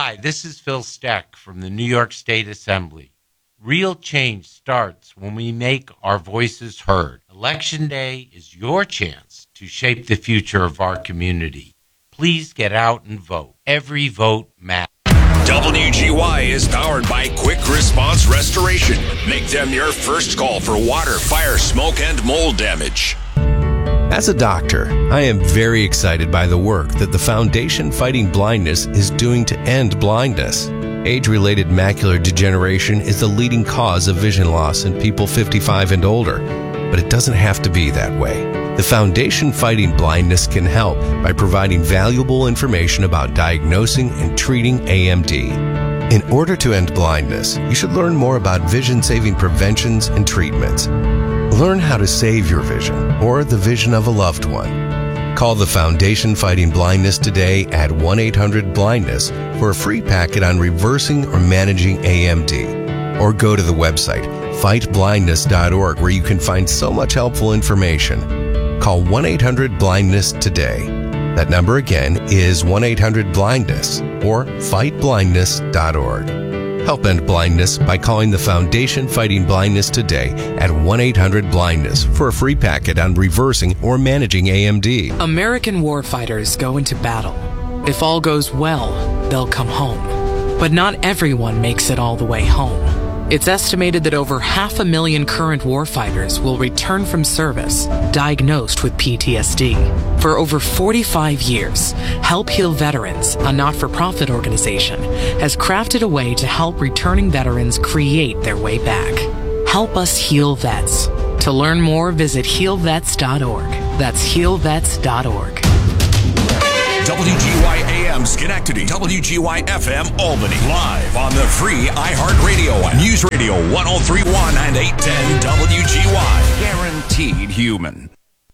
Hi, this is Phil Steck from the New York State Assembly. Real change starts when we make our voices heard. Election Day is your chance to shape the future of our community. Please get out and vote. Every vote matters. WGY is powered by Quick Response Restoration. Make them your first call for water, fire, smoke, and mold damage. As a doctor, I am very excited by the work that the Foundation Fighting Blindness is doing to end blindness. Age-related macular degeneration is the leading cause of vision loss in people 55 and older, but it doesn't have to be that way. The Foundation Fighting Blindness can help by providing valuable information about diagnosing and treating AMD. In order to end blindness, you should learn more about vision-saving preventions and treatments. Learn how to save your vision or the vision of a loved one. Call the Foundation Fighting Blindness today at 1-800-BLINDNESS for a free packet on reversing or managing AMD. Or go to the website fightblindness.org where you can find so much helpful information. Call 1-800-BLINDNESS today. That number again is 1-800-BLINDNESS or fightblindness.org. Help end blindness by calling the Foundation Fighting Blindness today at 1-800-BLINDNESS for a free packet on reversing or managing AMD. American warfighters go into battle. If all goes well, they'll come home. But not everyone makes it all the way home. It's estimated that over 500,000 current warfighters will return from service diagnosed with PTSD. For over 45 years, Help Heal Veterans, a not-for-profit organization, has crafted a way to help returning veterans create their way back. Help us heal vets. To learn more, visit healvets.org. That's healvets.org. WGY AM Schenectady, WGY FM Albany, live on the free iHeartRadio app. News Radio 1031 and 810 WGY. Guaranteed human.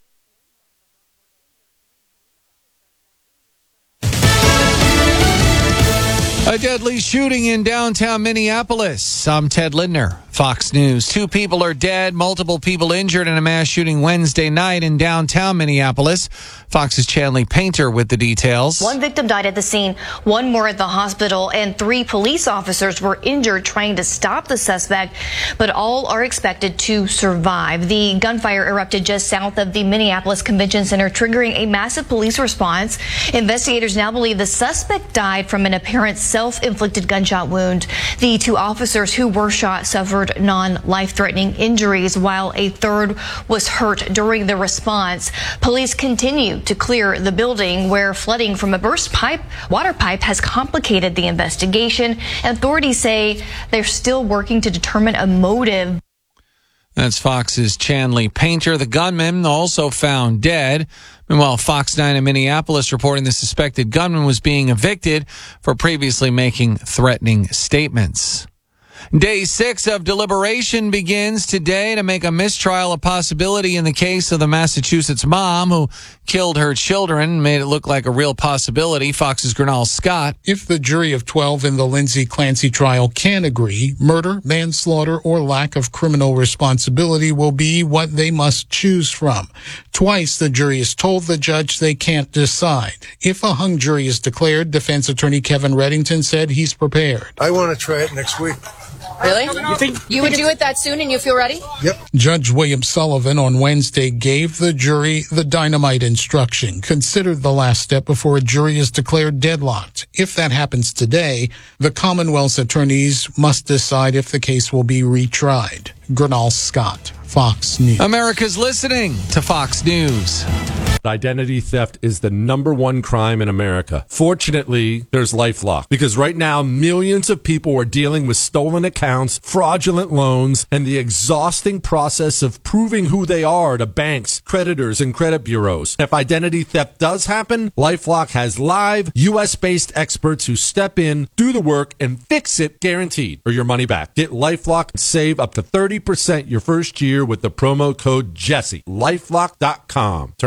A deadly shooting in downtown Minneapolis. I'm Ted Lindner, Fox News. 2 people are dead, multiple people injured in a mass shooting Wednesday night in downtown Minneapolis. Fox's Chanley Painter with the details. 1 victim died at the scene, 1 more at the hospital, and 3 police officers were injured trying to stop the suspect, but all are expected to survive. The gunfire erupted just south of the Minneapolis Convention Center, triggering a massive police response. Investigators now believe the suspect died from an apparent self-inflicted gunshot wound. The 2 officers who were shot suffered non-life-threatening injuries, while a third was hurt during the response. Police continue to clear the building, where flooding from a burst water pipe has complicated the investigation. Authorities say they're still working to determine a motive. That's Fox's Chanley Painter. The gunman also found dead. Meanwhile, Fox 9 in Minneapolis reporting the suspected gunman was being evicted for previously making threatening statements. Day 6 of deliberation begins today to make a mistrial a possibility in the case of the Massachusetts mom who killed her children, made it look like a real possibility. Fox's Gernal Scott. If the jury of 12 in the Lindsay Clancy trial can agree, murder, manslaughter, or lack of criminal responsibility will be what they must choose from. Twice the jury has told the judge they can't decide. If a hung jury is declared, defense attorney Kevin Reddington said he's prepared. I want to try it next week. Really? You think you would do it that soon and you feel ready? Yep. Judge William Sullivan on Wednesday gave the jury the dynamite instruction. Consider the last step before a jury is declared deadlocked. If that happens today, the Commonwealth's attorneys must decide if the case will be retried. Gernal Scott, Fox News. America's listening to Fox News. Identity theft is the #1 crime in America. Fortunately, there's LifeLock, because right now millions of people are dealing with stolen accounts, fraudulent loans, and the exhausting process of proving who they are to banks, creditors, and credit bureaus. If identity theft does happen, LifeLock has live, U.S.-based experts who step in, do the work, and fix it, guaranteed, or your money back. Get LifeLock and save up to 30% your first year with the promo code Jesse. LifeLock.com. Terms apply.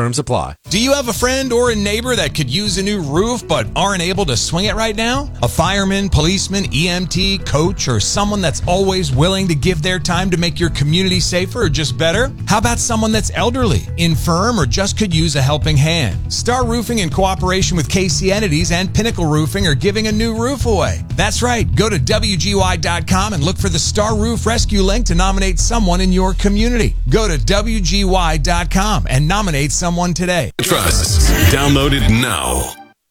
apply. Do you have a friend or a neighbor that could use a new roof but aren't able to swing it right now? A fireman, policeman, EMT, coach, or someone that's always willing to give their time to make your community safer or just better? How about someone that's elderly, infirm, or just could use a helping hand? Star Roofing, in cooperation with KC Entities and Pinnacle Roofing, are giving a new roof away. That's right. Go to WGY.com and look for the Star Roof Rescue link to nominate someone in your community. Go to WGY.com and nominate someone today. Trust. Download it now.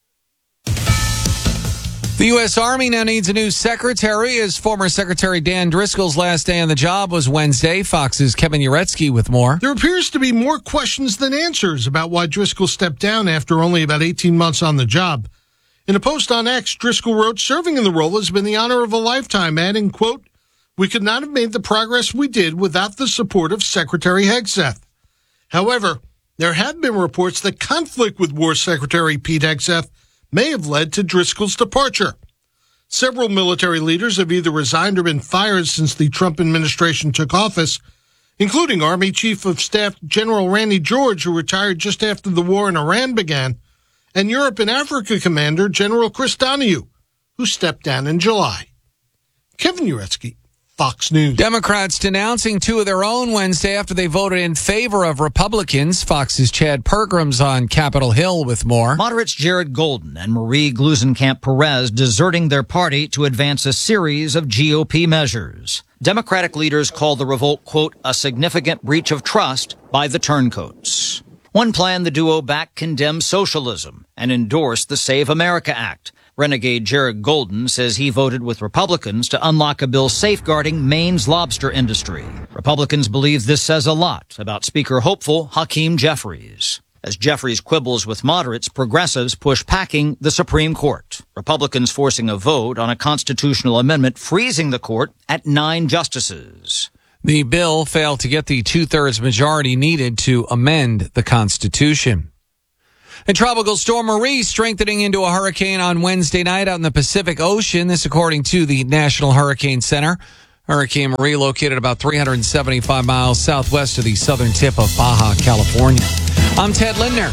The U.S. Army now needs a new secretary, as former Secretary Dan Driscoll's last day on the job was Wednesday. Fox's Kevin Uretsky with more. There appears to be more questions than answers about why Driscoll stepped down after only about 18 months on the job. In a post on X, Driscoll wrote, "Serving in the role has been the honor of a lifetime," adding, quote, "We could not have made the progress we did without the support of Secretary Hegseth." However, there have been reports that conflict with War Secretary Pete Hegseth may have led to Driscoll's departure. Several military leaders have either resigned or been fired since the Trump administration took office, including Army Chief of Staff General Randy George, who retired just after the war in Iran began, and Europe and Africa Commander General Chris Donahue, who stepped down in July. Kevin Uretsky, Fox News. Democrats denouncing two of their own Wednesday after they voted in favor of Republicans. Fox's Chad Pergram's on Capitol Hill with more. Moderates Jared Golden and Marie Gluesenkamp-Perez deserting their party to advance a series of GOP measures. Democratic leaders call the revolt, quote, "a significant breach of trust by the turncoats." One plan, the duo back condemns socialism and endorsed the Save America Act. Renegade Jared Golden says he voted with Republicans to unlock a bill safeguarding Maine's lobster industry. Republicans believe this says a lot about Speaker hopeful Hakeem Jeffries. As Jeffries quibbles with moderates, progressives push packing the Supreme Court. Republicans forcing a vote on a constitutional amendment freezing the court at 9 justices. The bill failed to get the 2/3 majority needed to amend the Constitution. And Tropical Storm Marie strengthening into a hurricane on Wednesday night out in the Pacific Ocean. This according to the National Hurricane Center. Hurricane Marie located about 375 miles southwest of the southern tip of Baja, California. I'm Ted Lindner.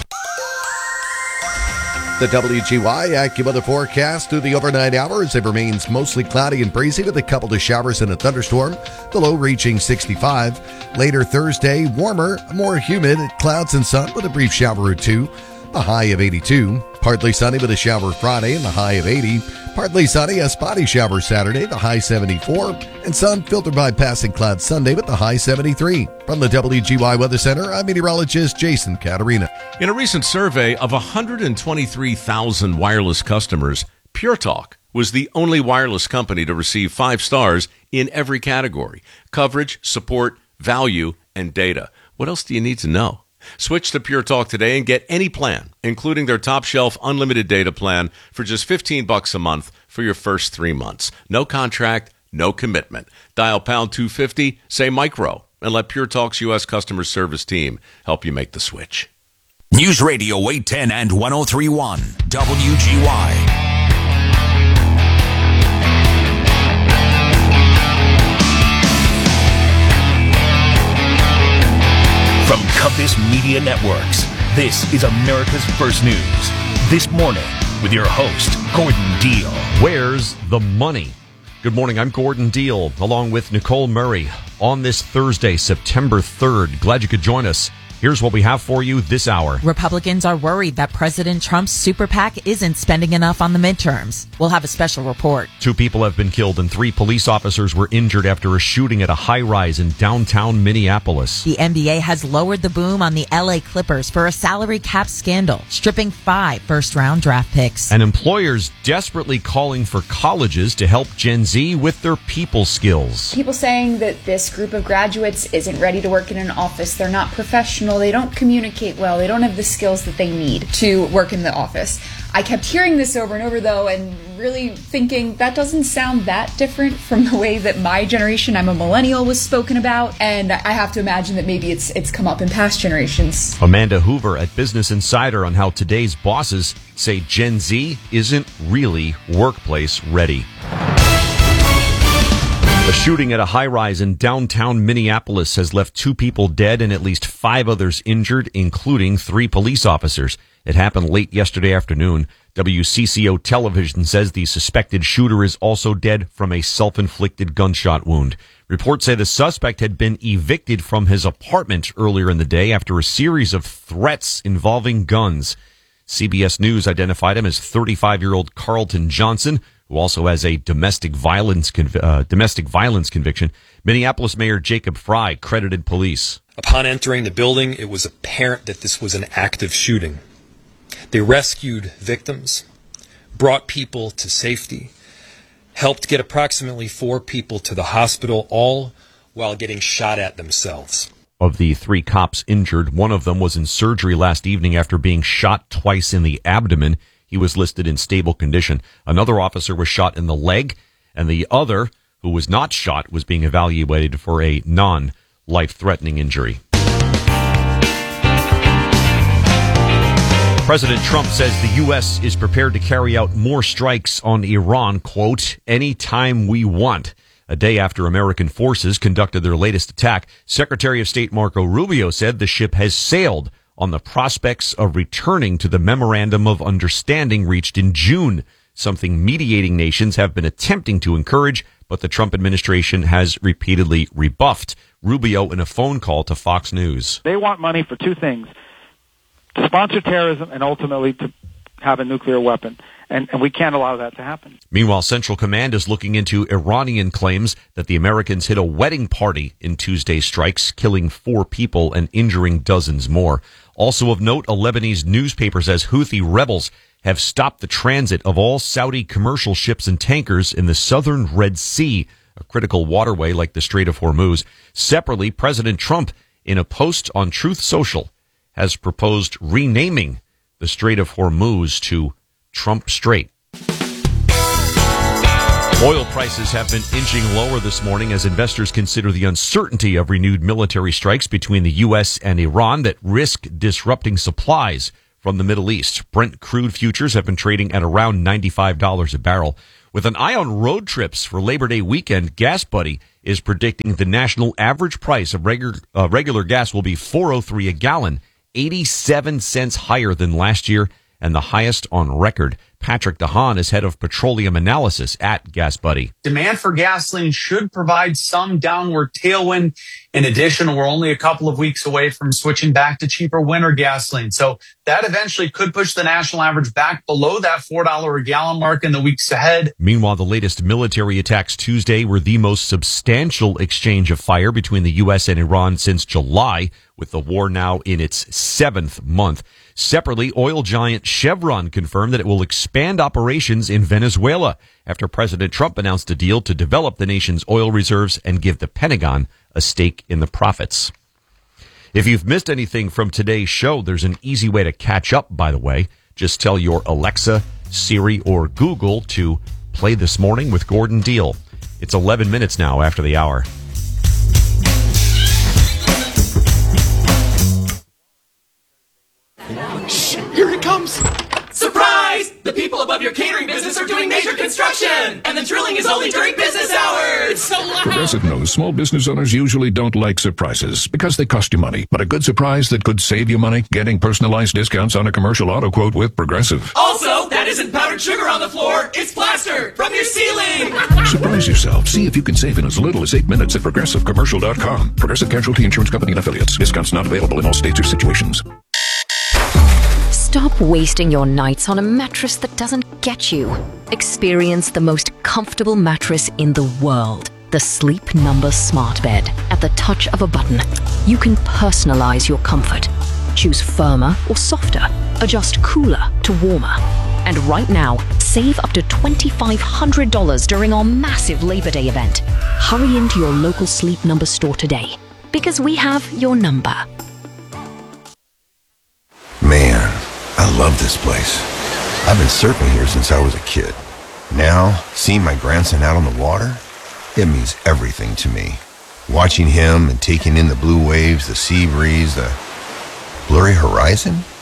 The WGY AccuWeather forecast through the overnight hours. It remains mostly cloudy and breezy with a couple of showers and a thunderstorm. The low reaching 65. Later Thursday, warmer, more humid, clouds and sun with a brief shower or two. A high of 82. Partly sunny with a shower Friday and the high of 80. Partly sunny, a spotty shower Saturday, the high 74. And sun filtered by passing clouds Sunday with the high 73. From the WGY Weather Center, I'm meteorologist Jason Caterina. In a recent survey of 123,000 wireless customers, Pure Talk was the only wireless company to receive 5 stars in every category: coverage, support, value, and data. What else do you need to know? Switch to Pure Talk today and get any plan, including their top shelf unlimited data plan, for just $15 a month for your first 3 months. No contract, no commitment. Dial pound 250, say micro, and let Pure Talk's U.S. customer service team help you make the switch. News Radio 810 and 103.1 WGY. From Compass Media Networks, this is America's First News. This morning, with your host, Gordon Deal. Where's the money? Good morning, I'm Gordon Deal, along with Nicole Murray, on this Thursday, September 3rd. Glad you could join us. Here's what we have for you this hour. Republicans are worried that President Trump's super PAC isn't spending enough on the midterms. We'll have a special report. 2 people have been killed and 3 police officers were injured after a shooting at a high-rise in downtown Minneapolis. The NBA has lowered the boom on the LA Clippers for a salary cap scandal, stripping 5 first-round draft picks. And employers desperately calling for colleges to help Gen Z with their people skills. People saying that this group of graduates isn't ready to work in an office. They're not professional. They don't communicate well. They don't have the skills that they need to work in the office. I kept hearing this over and over, though, and really thinking that doesn't sound that different from the way that my generation, I'm a millennial, was spoken about. And I have to imagine that maybe it's come up in past generations. Amanda Hoover at Business Insider on how today's bosses say Gen Z isn't really workplace ready. A shooting at a high-rise in downtown Minneapolis has left 2 people dead and at least 5 others injured, including 3 police officers. It happened late yesterday afternoon. WCCO television says the suspected shooter is also dead from a self-inflicted gunshot wound. Reports say the suspect had been evicted from his apartment earlier in the day after a series of threats involving guns. CBS News identified him as 35-year-old Carlton Johnson, who also has a domestic violence conviction. Minneapolis Mayor Jacob Frey credited police. Upon entering the building, it was apparent that this was an active shooting. They rescued victims, brought people to safety, helped get approximately 4 people to the hospital, all while getting shot at themselves. Of the 3 cops injured, one of them was in surgery last evening after being shot twice in the abdomen. He was listed in stable condition. Another officer was shot in the leg, and the other, who was not shot, was being evaluated for a non-life-threatening injury. President Trump says the U.S. is prepared to carry out more strikes on Iran, quote, anytime we want. A day after American forces conducted their latest attack, Secretary of State Marco Rubio said the ship has sailed on the prospects of returning to the Memorandum of Understanding reached in June, something mediating nations have been attempting to encourage, but the Trump administration has repeatedly rebuffed. Rubio in a phone call to Fox News. They want money for 2 things: to sponsor terrorism and ultimately to have a nuclear weapon. And we can't allow that to happen. Meanwhile, Central Command is looking into Iranian claims that the Americans hit a wedding party in Tuesday's strikes, killing 4 people and injuring dozens more. Also of note, a Lebanese newspaper says Houthi rebels have stopped the transit of all Saudi commercial ships and tankers in the southern Red Sea, a critical waterway like the Strait of Hormuz. Separately, President Trump, in a post on Truth Social, has proposed renaming the Strait of Hormuz to Trump Strait. Oil prices have been inching lower this morning as investors consider the uncertainty of renewed military strikes between the U.S. and Iran that risk disrupting supplies from the Middle East. Brent crude futures have been trading at around $95 a barrel. With an eye on road trips for Labor Day weekend, GasBuddy is predicting the national average price of regular gas will be $4.03 a gallon, 87 cents higher than last year and the highest on record. Patrick DeHaan is head of petroleum analysis at GasBuddy. Demand for gasoline should provide some downward tailwind. In addition, we're only a couple of weeks away from switching back to cheaper winter gasoline. So that eventually could push the national average back below that $4 a gallon mark in the weeks ahead. Meanwhile, the latest military attacks Tuesday were the most substantial exchange of fire between the U.S. and Iran since July, with the war now in its 7th month. Separately, oil giant Chevron confirmed that it will expand operations in Venezuela after President Trump announced a deal to develop the nation's oil reserves and give the Pentagon a stake in the profits. If you've missed anything from today's show, there's an easy way to catch up, by the way. Just tell your Alexa, Siri, or Google to play This Morning with Gordon Deal. It's 11 minutes now after the hour. Shh! Here it comes! Surprise! The people above your catering business are doing major construction! And the drilling is only during business hours! So loud! Progressive knows small business owners usually don't like surprises because they cost you money. But a good surprise that could save you money? Getting personalized discounts on a commercial auto quote with Progressive. Also, that isn't powdered sugar on the floor, it's plaster from your ceiling! Surprise yourself. See if you can save in as little as 8 minutes at ProgressiveCommercial.com. Progressive Casualty Insurance Company and Affiliates. Discounts not available in all states or situations. Stop wasting your nights on a mattress that doesn't get you. Experience the most comfortable mattress in the world. The Sleep Number Smart Bed. At the touch of a button, you can personalize your comfort. Choose firmer or softer. Adjust cooler to warmer. And right now, save up to $2,500 during our massive Labor Day event. Hurry into your local Sleep Number store today, because we have your number. Man, I love this place. I've been surfing here since I was a kid. Now, seeing my grandson out on the water, it means everything to me. Watching him and taking in the blue waves, the sea breeze, the blurry horizon,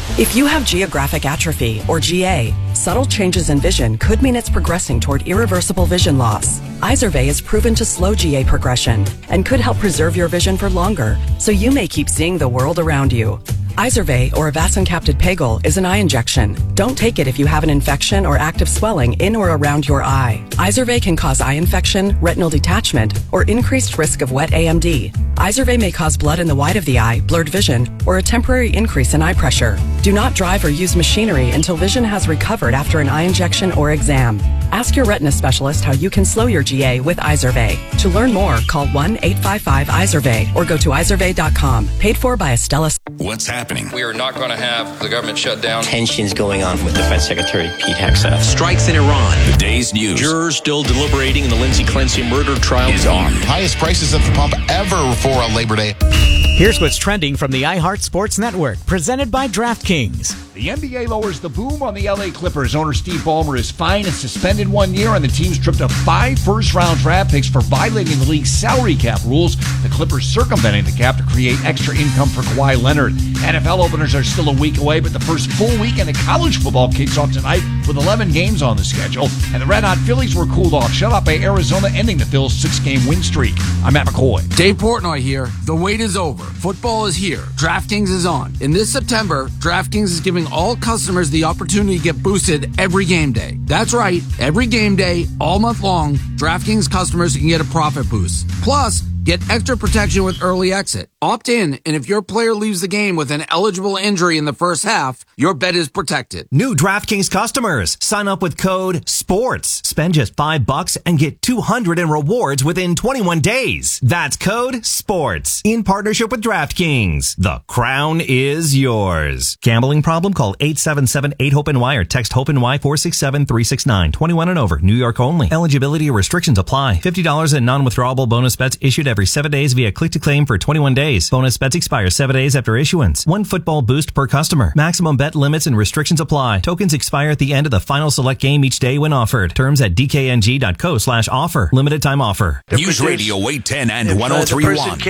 If you have geographic atrophy, or GA, subtle changes in vision could mean it's progressing toward irreversible vision loss. Izervay is proven to slow GA progression and could help preserve your vision for longer, so you may keep seeing the world around you. Izervay, or avacincaptad pegol, is an eye injection. Don't take it if you have an infection or active swelling in or around your eye. Izervay can cause eye infection, retinal detachment, or increased risk of wet AMD. Izervay may cause blood in the white of the eye, blurred vision, or a temporary increase in eye pressure. Do not drive or use machinery until vision has recovered after an eye injection or exam. Ask your retina specialist how you can slow your GA with Izervay. To learn more, call 1-855-IZERVAY or go to izervay.com. Paid for by Astellas. What's happening? We are not going to have the government shut down. Tensions going on with Defense Secretary Pete Hegseth. Strikes in Iran. The day's news. Jurors still deliberating in the Lindsay Clancy murder trial is on. Highest prices at the pump ever for a Labor Day. Here's what's trending from the iHeart Sports Network, presented by DraftKings. The NBA lowers the boom on the LA Clippers. Owner Steve Ballmer is fined and suspended 1 year, and the team's tripped up 5 first-round draft picks for violating the league's salary cap rules. The Clippers circumventing the cap to create extra income for Kawhi Leonard. NFL openers are still a week away, but the first full weekend of college football kicks off tonight with 11 games on the schedule. And the Red Hot Phillies were cooled off, shut out by Arizona, ending the Phils' 6-game win streak. I'm Matt McCoy. Dave Portnoy here. The wait is over. Football is here. DraftKings is on. In this September, DraftKings is giving all customers the opportunity to get boosted every game day. That's right. Every game day, all month long, DraftKings customers can get a profit boost. Plus, get extra protection with early exit. Opt in, and if your player leaves the game with an eligible injury in the first half, your bet is protected. New DraftKings customers, sign up with code SPORTS. Spend just $5 and get $200 in rewards within 21 days. That's code SPORTS. In partnership with DraftKings. The crown is yours. Gambling problem? Call 877-8-HOPE-NY or text HOPE-NY 467-369. 21 and over. New York only. Eligibility restrictions apply. $50 in non-withdrawable bonus bets issued every 7 days via click-to-claim for 21 days. Bonus bets expire 7 days after issuance. 1 football boost per customer. Maximum bet limits and restrictions apply. Tokens expire at the end of the final select game each day when offered. Terms at dkng.co/offer. Limited time offer. News Radio 810 and 103.1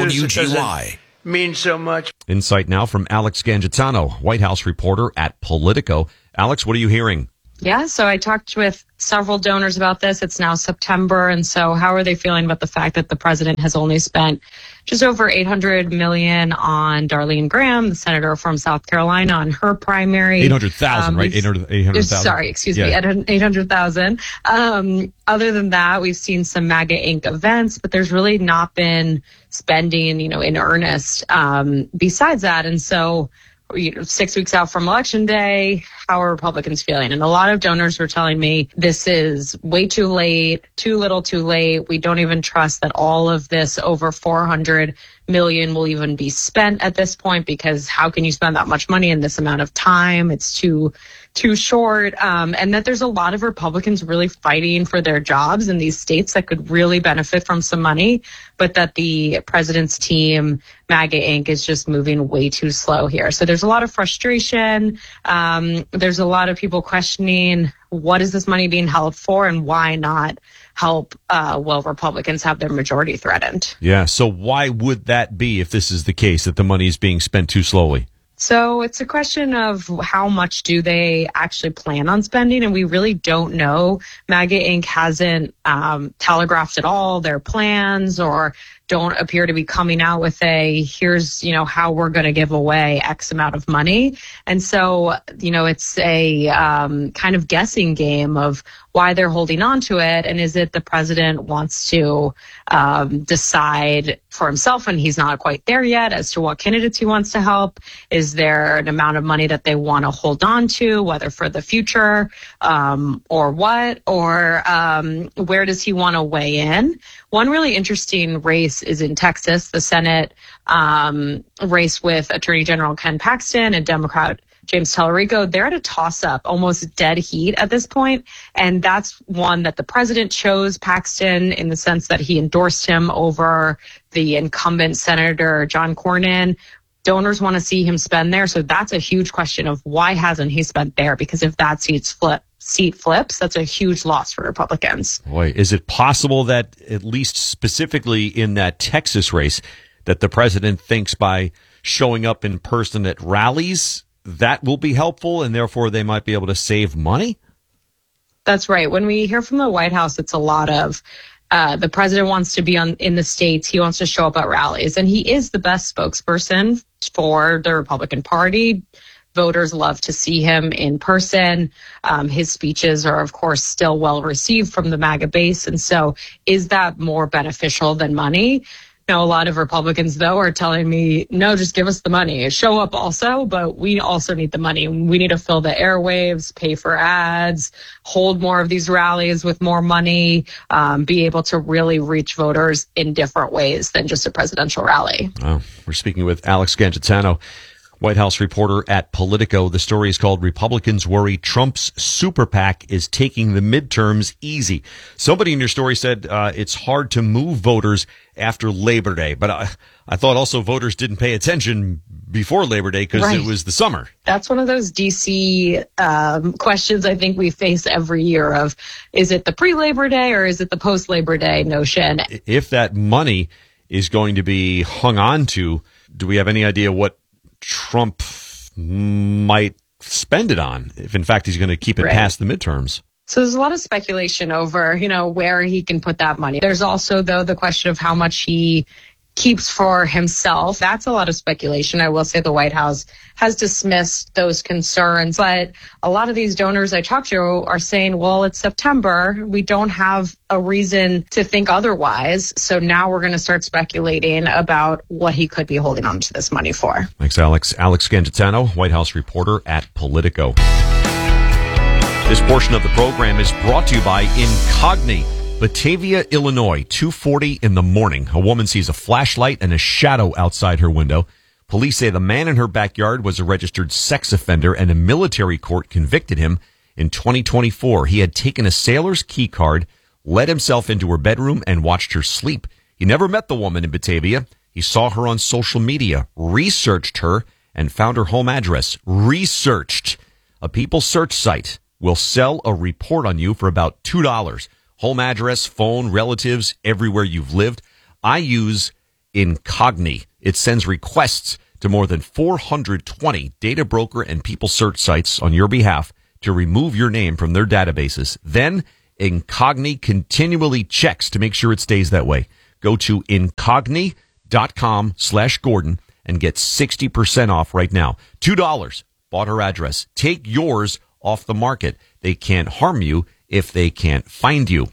WGY. Means so much. Insight now from Alex Gangitano, White House reporter at Politico. Alex, what are you hearing? Yeah, so I talked with several donors about this. It's now September, and so how are they feeling about the fact that the president has only spent just over $800 million on Darlene Graham, the senator from South Carolina, on her primary? 800,000, right? 800,000. Sorry, excuse me, 800,000. Other than that, we've seen some MAGA Inc. events, but there's really not been spending, in earnest besides that. And so 6 weeks out from Election Day, how are Republicans feeling? And a lot of donors were telling me this is way too late, too little too late. We don't even trust that all of this over $400 million will even be spent at this point, because how can you spend that much money in this amount of time? It's too short. And that there's a lot of Republicans really fighting for their jobs in these states that could really benefit from some money, but that the president's team, MAGA Inc., is just moving way too slow here. So there's a lot of frustration. There's a lot of people questioning, what is this money being held for, and why not help Republicans have their majority threatened? Yeah, so why would that be if this is the case, that the money is being spent too slowly? So it's a question of how much do they actually plan on spending, and we really don't know. MAGA Inc. hasn't telegraphed at all their plans, or don't appear to be coming out with here's, how we're going to give away X amount of money. And so, it's a kind of guessing game of why they're holding on to it. And is it the president wants to decide for himself, and he's not quite there yet, as to what candidates he wants to help? Is there an amount of money that they want to hold on to, whether for the future or what? Or where does he want to weigh in? One really interesting race is in Texas, the Senate race with Attorney General Ken Paxton and Democrat James Tallarico. They're at a toss-up, almost dead heat at this point. And that's one that the president chose Paxton in the sense that he endorsed him over the incumbent Senator John Cornyn. Donors want to see him spend there. So that's a huge question of why hasn't he spent there? Because if that seat flips, that's a huge loss for Republicans. Boy, is it possible that, at least specifically in that Texas race, that the president thinks by showing up in person at rallies that will be helpful and therefore they might be able to save money? That's right. When we hear from the White House, it's a lot of the president wants to be in the states. He wants to show up at rallies, and he is the best spokesperson for the Republican Party. Voters love to see him in person. His speeches are, of course, still well received from the MAGA base. And so is that more beneficial than money? A lot of Republicans, though, are telling me, no, just give us the money. Show up also, but we also need the money. We need to fill the airwaves, pay for ads, hold more of these rallies with more money, be able to really reach voters in different ways than just a presidential rally. Oh, we're speaking with Alex Gangitano, White House reporter at Politico. The story is called Republicans Worry Trump's Super PAC is Taking the Midterms Easy. Somebody in your story said it's hard to move voters after Labor Day, but I thought also voters didn't pay attention before Labor Day because It was the summer. That's one of those D.C. questions I think we face every year of, is it the pre-Labor Day or is it the post-Labor Day notion? If that money is going to be hung on to, do we have any idea what Trump might spend it on, if in fact he's going to keep it past the midterms? So there's a lot of speculation over, where he can put that money. There's also, though, the question of how much he keeps for himself. That's a lot of speculation. I will say the White House has dismissed those concerns, but a lot of these donors I talked to are saying, well, it's September. We don't have a reason to think otherwise. So now we're going to start speculating about what he could be holding on to this money for. Thanks, Alex. Alex Gangitano, White House reporter at Politico. This portion of the program is brought to you by Incogni, Batavia, Illinois, 2:40 in the morning. A woman sees a flashlight and a shadow outside her window. Police say the man in her backyard was a registered sex offender and a military court convicted him in 2024. He had taken a sailor's key card, let himself into her bedroom, and watched her sleep. He never met the woman in Batavia. He saw her on social media, researched her, and found her home address. Researched. A People search site will sell a report on you for about $2. Home address, phone, relatives, everywhere you've lived. I use Incogni. It sends requests to more than 420 data broker and People search sites on your behalf to remove your name from their databases. Then Incogni continually checks to make sure it stays that way. Go to incogni.com/Gordon and get 60% off right now. $2. Bought her address. Take yours off the market. They can't harm you if they can't find you.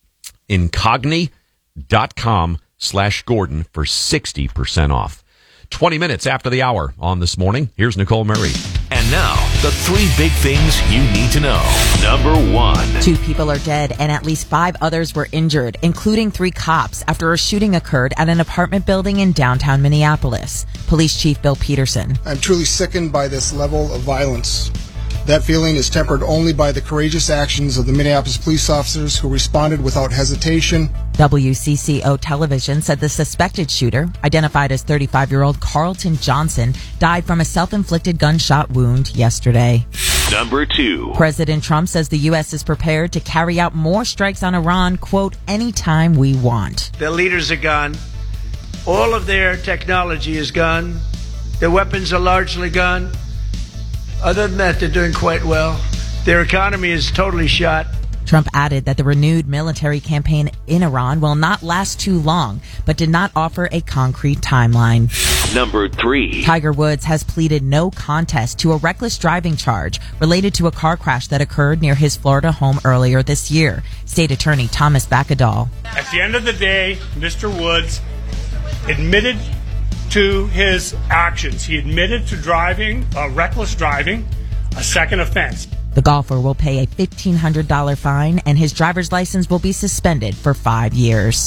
Incogni.com/Gordon for 60% off. 20 minutes after the hour on This Morning. Here's Nicole Murray. And now, the 3 big things you need to know. Number 1. 2 people are dead and at least 5 others were injured, including 3 cops, after a shooting occurred at an apartment building in downtown Minneapolis. Police Chief Bill Peterson. I'm truly sickened by this level of violence. That feeling is tempered only by the courageous actions of the Minneapolis police officers who responded without hesitation. WCCO television said the suspected shooter, identified as 35-year-old Carlton Johnson, died from a self-inflicted gunshot wound yesterday. Number 2. President Trump says the U.S. is prepared to carry out more strikes on Iran, quote, anytime we want. Their leaders are gone. All of their technology is gone. Their weapons are largely gone. Other than that, they're doing quite well. Their economy is totally shot. Trump added that the renewed military campaign in Iran will not last too long, but did not offer a concrete timeline. Number 3. Tiger Woods has pleaded no contest to a reckless driving charge related to a car crash that occurred near his Florida home earlier this year. State Attorney Thomas Bakadal. At the end of the day, Mr. Woods admitted to his actions. He admitted to driving, reckless driving, a second offense. The golfer will pay a $1,500 fine and his driver's license will be suspended for 5 years.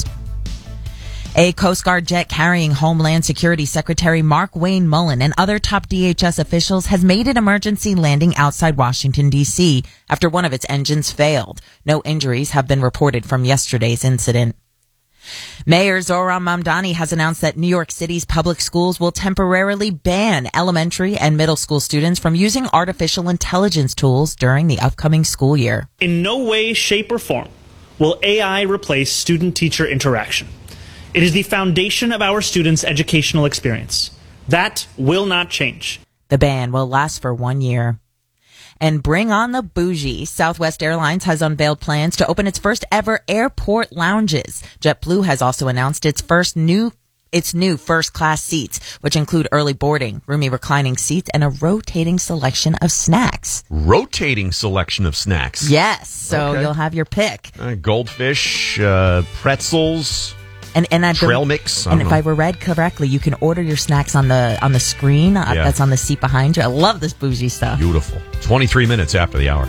A Coast Guard jet carrying Homeland Security Secretary Mark Wayne Mullen and other top DHS officials has made an emergency landing outside Washington, D.C. after one of its engines failed. No injuries have been reported from yesterday's incident. Mayor Zohran Mamdani has announced that New York City's public schools will temporarily ban elementary and middle school students from using artificial intelligence tools during the upcoming school year. In no way, shape, or form will AI replace student-teacher interaction. It is the foundation of our students' educational experience. That will not change. The ban will last for 1 year. And bring on the bougie. Southwest Airlines has unveiled plans to open its first ever airport lounges. JetBlue has also announced its new first class seats, which include early boarding, roomy reclining seats, and a rotating selection of snacks. Rotating selection of snacks? Yes. So Okay. you'll have your pick. Goldfish, pretzels, and trail mix. And if I were read correctly, you can order your snacks on the screen that's on the seat behind you. I love this bougie stuff. Beautiful. 23 minutes after the hour.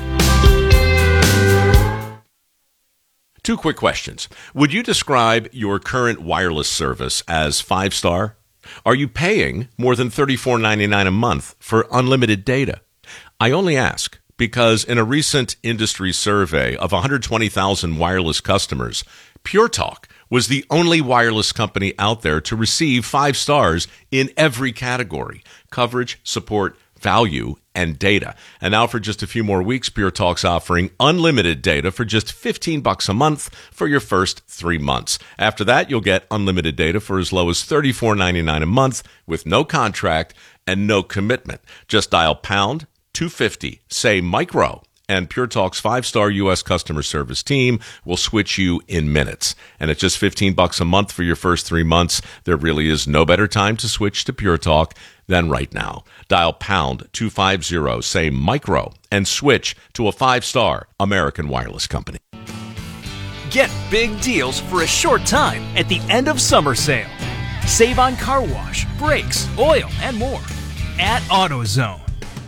2 quick questions. Would you describe your current wireless service as 5-star? Are you paying more than $34.99 a month for unlimited data? I only ask because in a recent industry survey of 120,000 wireless customers, Pure Talk was the only wireless company out there to receive 5 stars in every category: coverage, support, value, and data. And now for just a few more weeks, Pure Talk's offering unlimited data for just $15 a month for your first 3 months. After that, you'll get unlimited data for as low as $34.99 a month with no contract and no commitment. Just dial pound 250, say micro, and Pure Talk's 5-star U.S. customer service team will switch you in minutes. And at just $15 a month for your first 3 months, there really is no better time to switch to Pure Talk than right now. Dial pound 250, say micro, and switch to a 5-star American wireless company. Get big deals for a short time at the end of summer sale. Save on car wash, brakes, oil, and more at AutoZone.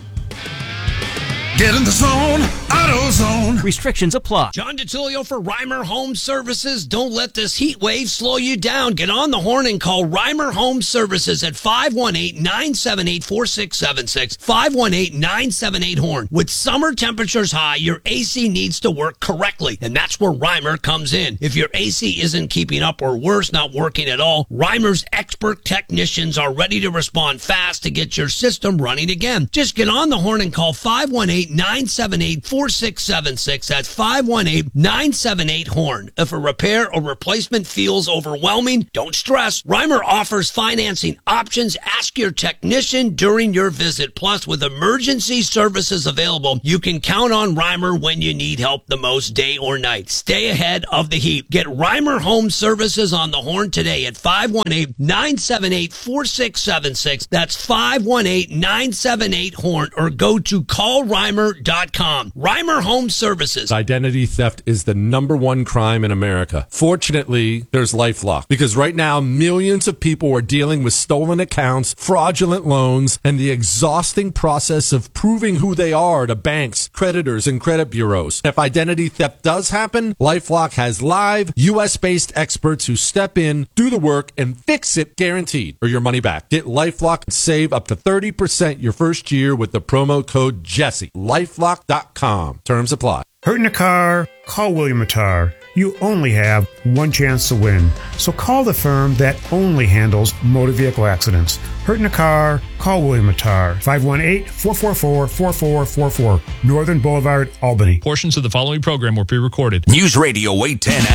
Get in the zone, AutoZone. Restrictions apply. John DiTullio for Reimer Home Services. Don't let this heat wave slow you down. Get on the horn and call Reimer Home Services at 518-978-4676. 518-978-HORN. With summer temperatures high, your AC needs to work correctly, and that's where Reimer comes in. If your AC isn't keeping up or worse, not working at all, Reimer's expert technicians are ready to respond fast to get your system running again. Just get on the horn and call 518-978-4676. That's 518-978-HORN. If a repair or replacement feels overwhelming, don't stress. Reimer offers financing options. Ask your technician during your visit. Plus, with emergency services available, you can count on Reimer when you need help the most, day or night. Stay ahead of the heat. Get Reimer Home Services on the horn today at 518-978-4676. That's 518-978-HORN, or go to callreimer.com. Reimer Home Services. Identity theft is the #1 crime in America. Fortunately, there's LifeLock, because right now millions of people are dealing with stolen accounts, fraudulent loans, and the exhausting process of proving who they are to banks, creditors, and credit bureaus. If identity theft does happen, LifeLock has live, U.S.-based experts who step in, do the work, and fix it, guaranteed, or your money back. Get LifeLock and save up to 30% your first year with the promo code Jesse. LifeLock.com. Terms apply. Hurt in a car? Call William Attar. You only have one chance to win. So call the firm that only handles motor vehicle accidents. Hurt in a car? Call William Attar. 518-444-4444. Northern Boulevard, Albany. Portions of the following program were pre-recorded. News Radio 810